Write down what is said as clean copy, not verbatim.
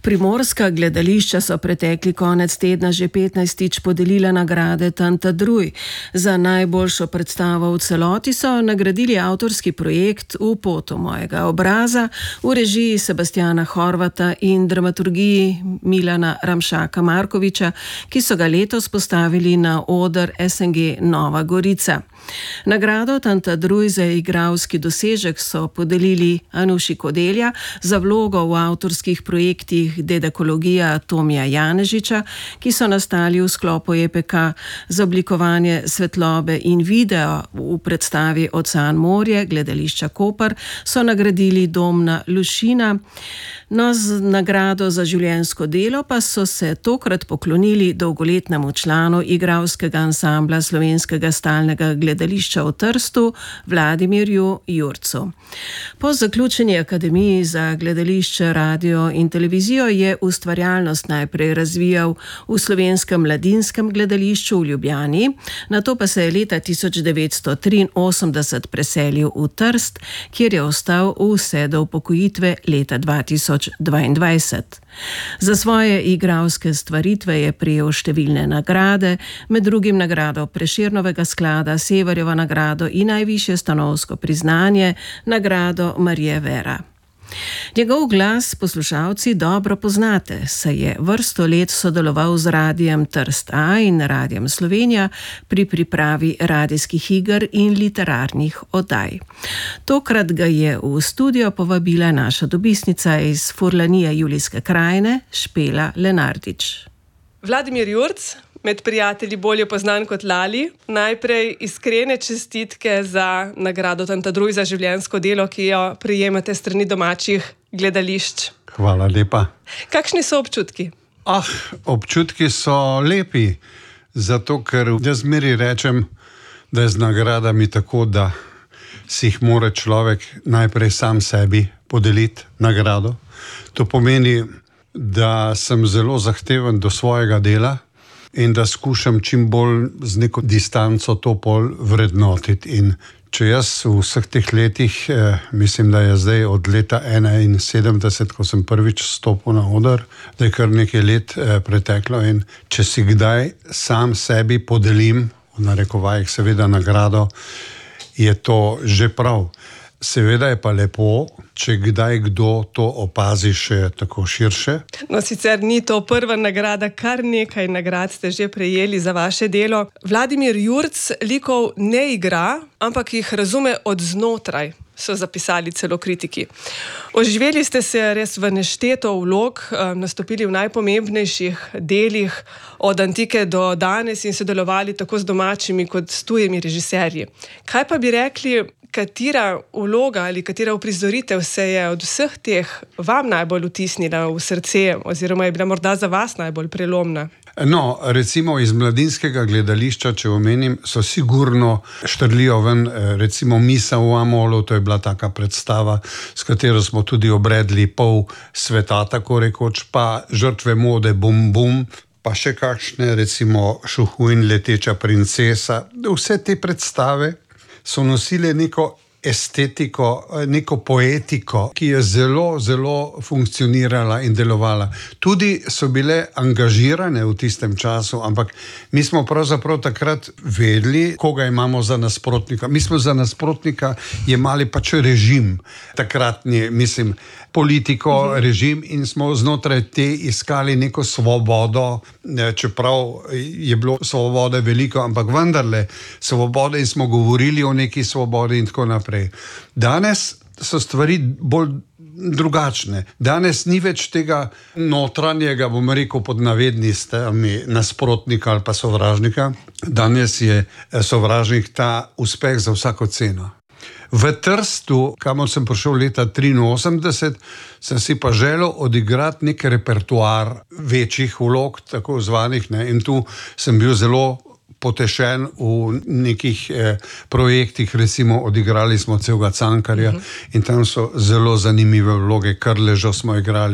Primorska gledališča so pretekli konec tedna že 15-tič podelila nagrade Tantadruj. Za najboljšo predstavo v celoti so nagradili avtorski projekt V potu mojega obraza v režiji Sebastiana Horvata in dramaturgiji Milana Ramšaka Markoviča, ki so ga letos postavili na oder SNG Nova Gorica. Nagrado Tantadruj za igralski dosežek so podelili Anuši Kodelja za vlogo v avtorskih projektih Dedekologija Tomija Janežiča, ki so nastali v sklopu EPK. Za oblikovanje svetlobe in video v predstavi Ocean morje gledališča Koper so nagradili Domna Lušina. No, z nagrado za življenjsko delo pa so se tokrat poklonili dolgoletnemu članu igralskega ansambla Slovenskega stalnega gledališča v Trstu, Vladimirju Jurcu. Po zaključeni akademiji za gledališče, radio in televizijo je ustvarjalnost najprej razvijal v Slovenskem mladinskem gledališču v Ljubljani, nato pa se je leta 1983 preselil v Trst, kjer je ostal vse do upokojitve leta 2022. Za svoje igralske stvaritve je prejel številne nagrade, med drugim nagrado Prešernovega sklada, Severjeva nagrado in najvišje stanovsko priznanje, nagrado Marije Vera. Njegov glas poslušalci dobro poznate, saj je vrsto let sodeloval z Radiem Trst A in Radiem Slovenija pri pripravi radijskih iger in literarnih oddaj. Tokrat ga je v studio povabila naša dopisnica iz Furlanije Julijske krajine, Špela Lenardič. Vladimir Jurc, med prijatelji bolje poznan kot Lali, najprej iskrene čestitke za nagrado Tantadruj za življenjsko delo, ki jo prejemate strani domačih gledališč. Hvala lepa. Kakšni so občutki? Občutki so lepi, zato ker jaz zmeraj rečem, da je z nagradami tako, da si jih mora človek najprej sam sebi podeliti nagrado. To pomeni, da sem zelo zahteven do svojega dela in da skušam čim bolj z neko distanco to pol vrednotiti. In če jaz v vseh teh letih, mislim, da je zdaj od leta 1971, ko sem prvič stopil na oder, da je kar nekaj let preteklo, in če si kdaj sam sebi podelim, v narekovajih seveda nagrado, je to že prav. Seveda je pa lepo, če kdaj kdo to opazi še tako širše. No, sicer ni to prva nagrada, kar nekaj nagrad ste že prejeli za vaše delo. Vladimir Jurc likov ne igra, ampak jih razume od znotraj, so zapisali celo kritiki. Oživeli ste se res v nešteto vlog, nastopili v najpomembnejših delih od antike do danes in sodelovali tako z domačimi kot s tujimi režiserji. Kaj pa bi rekli, katera vloga ali katera uprizoritev se je od vseh teh vam najbolj vtisnila v srce oziroma je bila morda za vas najbolj prelomna? No, recimo iz mladinskega gledališča, če omenim, so sigurno štrlijo ven, recimo Misa v Amolu, to je bila taka predstava, s katero smo tudi obredli pol sveta, tako rekoč, pa Žrtve mode, Bum bum, pa še kakšne, recimo Šuhuin, Leteča princesa. Vse te predstave so nosile neko estetiko, neko poetiko, ki je zelo, zelo funkcionirala in delovala. Tudi so bile angažirane v tistem času, ampak mi smo pravzaprav takrat vedeli, koga imamo za nasprotnika. Mi smo za nasprotnika jemali pač režim, takratni, mislim, politiko, režim, in smo znotraj te iskali neko svobodo, čeprav je bilo svobode veliko, ampak vendarle svobode, in smo govorili o neki svobodi in tako naprej. Danes so stvari bolj drugačne. Danes ni več tega notranjega, bom rekel pod navednicami, nasprotnika ali pa sovražnika. Danes je sovražnik ta uspeh za vsako ceno. V Trstu, kamor sem prišel leta 1983, sem si pa želel odigrati nek repertoar večjih vlog, tako zvanih, ne, in tu sem bil zelo potešen v nekih projektih, recimo odigrali smo celega Cankarja in tam so zelo zanimive vloge, Krležo smo igrali.